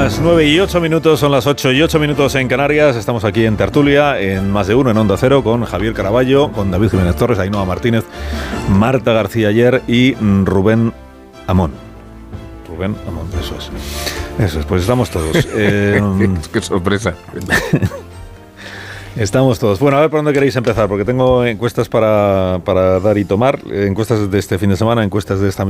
las 9:08, son las 8:08 en Canarias. Estamos aquí en Tertulia, en Más de Uno, en Onda Cero, con Javier Caraballo, con David Jiménez Torres, Ainhoa Martínez, Marta García Ayer y Rubén Amón. Rubén Amón, eso es, pues estamos todos. Qué sorpresa. Estamos todos. Bueno, a ver por dónde queréis empezar, porque tengo encuestas para dar y tomar, encuestas de este fin de semana, encuestas de esta